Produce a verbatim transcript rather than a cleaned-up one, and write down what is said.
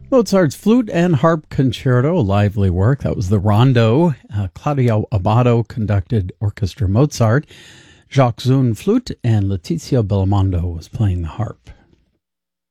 Mozart's Flute and Harp Concerto, a lively work. That was the Rondo. Uh, Claudio Abbado conducted Orchestra Mozart. Jacques Zun flute and Letizia Belmondo was playing the harp.